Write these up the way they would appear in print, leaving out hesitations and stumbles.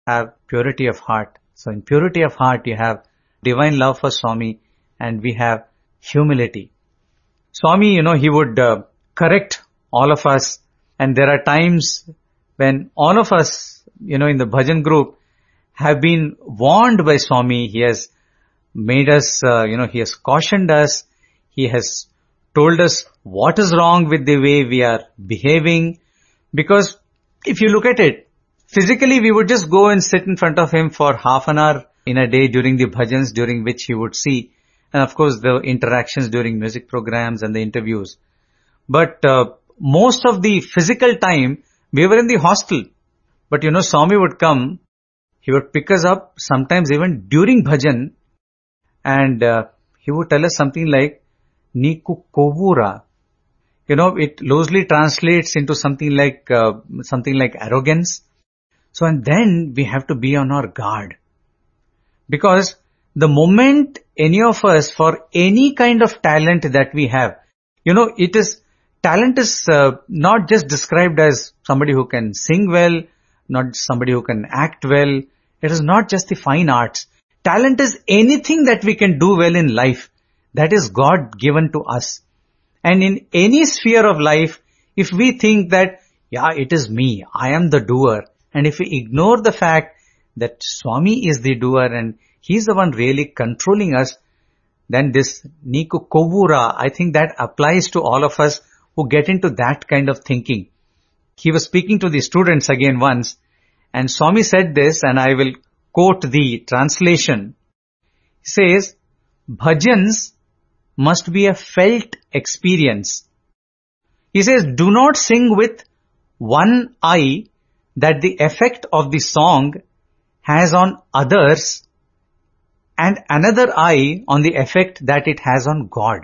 have purity of heart. So in purity of heart, you have divine love for Swami, and we have humility. Swami, he would correct all of us. And there are times when all of us, in the bhajan group have been warned by Swami. He has made us, he has cautioned us. He has told us what is wrong with the way we are behaving. Because if you look at it, physically we would just go and sit in front of him for half an hour in a day during the bhajans, during which he would see. And of course the interactions during music programs and the interviews. But most of the physical time, we were in the hostel. But Swami would come, he would pick us up sometimes even during bhajan, and he would tell us something like, Niku kovura. It loosely translates into something like arrogance. So, and then we have to be on our guard. Because the moment any of us, for any kind of talent that we have, talent is not just described as somebody who can sing well, not somebody who can act well. It is not just the fine arts. Talent is anything that we can do well in life. That is God given to us. And in any sphere of life, if we think that, it is me, I am the doer, and if we ignore the fact that Swami is the doer and he's the one really controlling us, then this Niku Kovura, I think that applies to all of us who get into that kind of thinking. He was speaking to the students again once, and Swami said this, and I will quote the translation. He says, bhajans must be a felt experience. He says, do not sing with one eye that the effect of the song has on others and another eye on the effect that it has on God.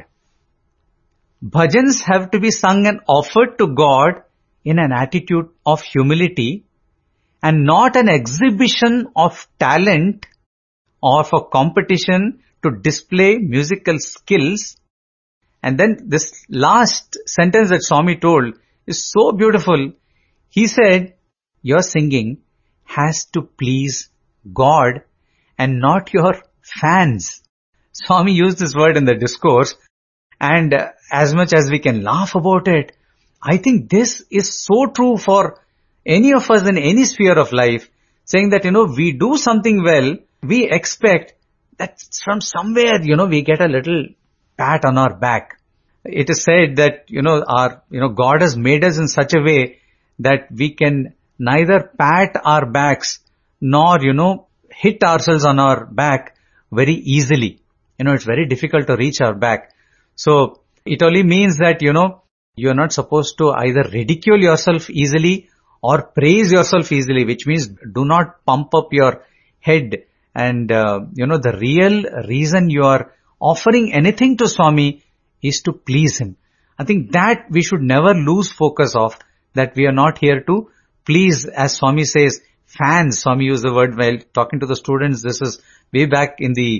Bhajans have to be sung and offered to God in an attitude of humility and not an exhibition of talent or for competition to display musical skills. And then this last sentence that Swami told is so beautiful. He said, your singing has to please God and not your fans. Swami used this word in the discourse, and as much as we can laugh about it, I think this is so true for any of us in any sphere of life, saying that, we do something well, we expect that from somewhere, we get a little pat on our back. It is said that, God has made us in such a way that we can neither pat our backs nor, hit ourselves on our back very easily. It's very difficult to reach our back. So it only means that, you're not supposed to either ridicule yourself easily or praise yourself easily, which means do not pump up your head. And, the real reason you are offering anything to Swami is to please him. I think that we should never lose focus of, that we are not here to please, as Swami says, fans. Swami used the word while talking to the students. This is way back in the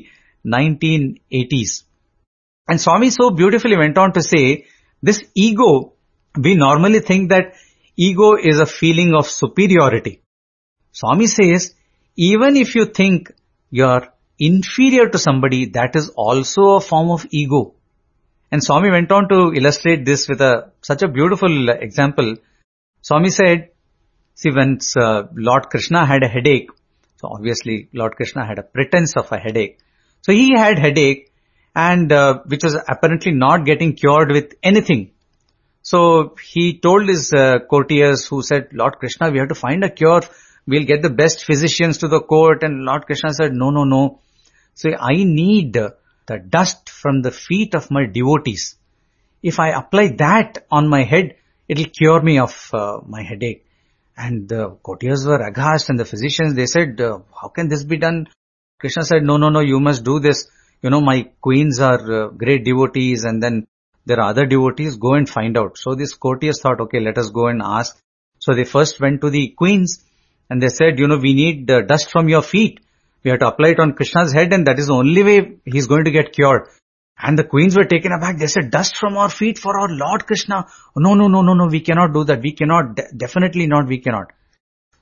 1980s. And Swami so beautifully went on to say, this ego, we normally think that ego is a feeling of superiority. Swami says, even if you think you're inferior to somebody, that is also a form of ego. And Swami went on to illustrate this with such a beautiful example. Swami said, see, when Lord Krishna had a headache, so obviously Lord Krishna had a pretense of a headache. So he had headache, and which was apparently not getting cured with anything. So he told his courtiers who said, Lord Krishna, we have to find a cure. We'll get the best physicians to the court. And Lord Krishna said, no. So I need the dust from the feet of my devotees. If I apply that on my head, it'll cure me of my headache. And the courtiers were aghast, and the physicians, they said, how can this be done? Krishna said, no, you must do this. My queens are great devotees, and then there are other devotees, go and find out. So these courtiers thought, okay, let us go and ask. So they first went to the queens, and they said, we need dust from your feet. We have to apply it on Krishna's head, and that is the only way he's going to get cured. And the queens were taken aback. They said, dust from our feet for our Lord Krishna. No, we cannot do that. We cannot, definitely not, we cannot.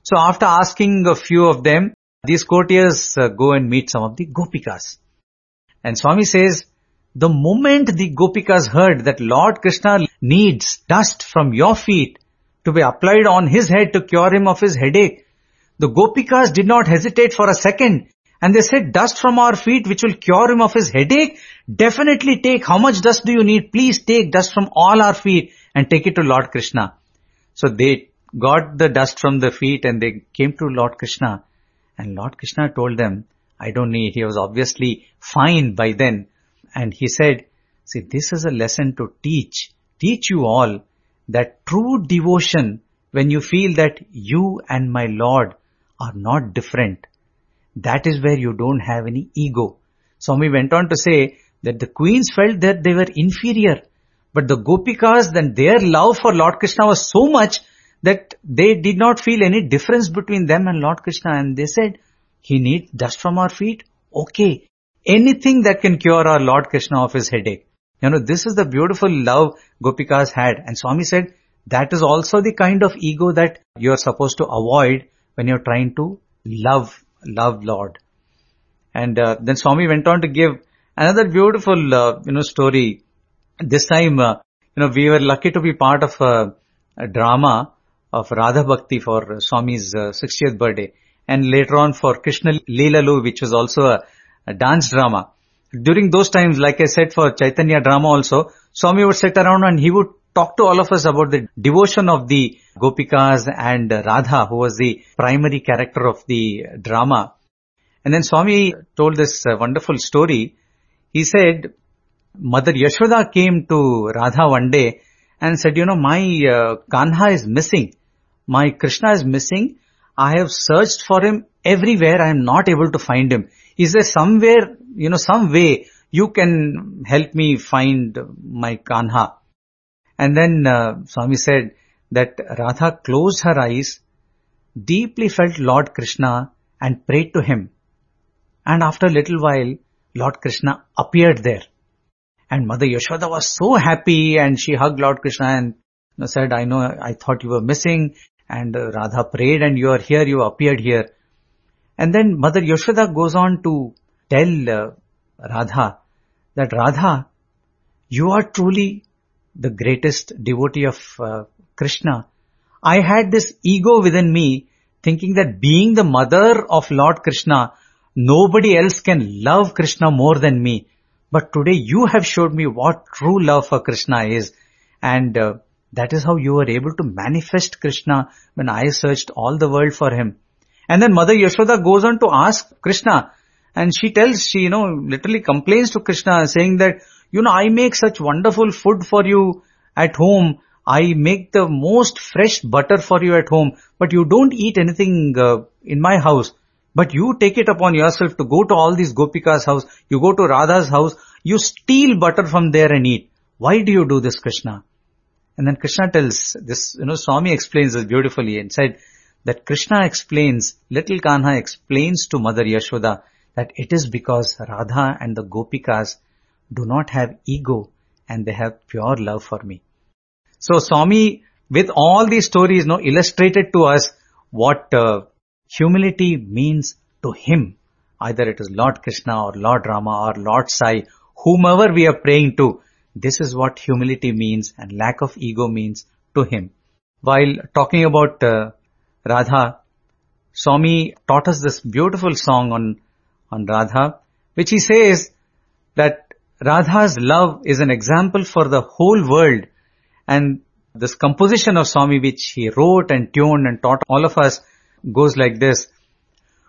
So after asking a few of them, these courtiers go and meet some of the Gopikas. And Swami says, the moment the Gopikas heard that Lord Krishna needs dust from your feet to be applied on his head to cure him of his headache, the Gopikas did not hesitate for a second. And they said, dust from our feet which will cure him of his headache? Definitely take. How much dust do you need? Please take dust from all our feet and take it to Lord Krishna. So they got the dust from the feet and they came to Lord Krishna. And Lord Krishna told them, I don't need. He was obviously fine by then. And he said, see, this is a lesson to teach you all that true devotion, when you feel that you and my Lord are not different, that is where you don't have any ego. Swami went on to say that the queens felt that they were inferior, but the Gopikas, then their love for Lord Krishna was so much that they did not feel any difference between them and Lord Krishna. And they said, he needs dust from our feet? Okay. Anything that can cure our Lord Krishna of his headache. This is the beautiful love Gopikas had. And Swami said, that is also the kind of ego that you are supposed to avoid when you're trying to love Lord. And then Swami went on to give another beautiful, story. This time, we were lucky to be part of a drama of Radha Bhakti for Swami's 60th birthday. And later on for Krishna Leelalu, which was also a dance drama. During those times, like I said, for Chaitanya drama also, Swami would sit around and he would talk to all of us about the devotion of the Gopikas and Radha, who was the primary character of the drama. And then Swami told this wonderful story. He said, Mother Yashoda came to Radha one day and said, my Kanha is missing. My Krishna is missing. I have searched for him everywhere. I am not able to find him. Is there somewhere, some way you can help me find my Kanha? And then Swami said that Radha closed her eyes, deeply felt Lord Krishna and prayed to him. And after a little while, Lord Krishna appeared there. And Mother Yashoda was so happy and she hugged Lord Krishna and said, I thought you were missing. And Radha prayed and you are here, you appeared here. And then Mother Yashoda goes on to tell Radha that Radha, you are truly the greatest devotee of Krishna. I had this ego within me thinking that being the mother of Lord Krishna, nobody else can love Krishna more than me. But today you have showed me what true love for Krishna is. And that is how you were able to manifest Krishna when I searched all the world for him. And then Mother Yashoda goes on to ask Krishna, and she literally complains to Krishna saying that, I make such wonderful food for you at home. I make the most fresh butter for you at home, but you don't eat anything in my house. But you take it upon yourself to go to all these Gopikas' house. You go to Radha's house. You steal butter from there and eat. Why do you do this, Krishna? And then Krishna tells this, Swami explains this beautifully and said that Krishna explains, little Kanha explains to Mother Yashoda that it is because Radha and the Gopikas do not have ego and they have pure love for me. So Swami, with all these stories, illustrated to us what humility means to him. Either it is Lord Krishna or Lord Rama or Lord Sai, whomever we are praying to, this is what humility means and lack of ego means to him. While talking about Radha, Swami taught us this beautiful song on Radha, which he says that Radha's love is an example for the whole world. And this composition of Swami, which he wrote and tuned and taught all of us, goes like this.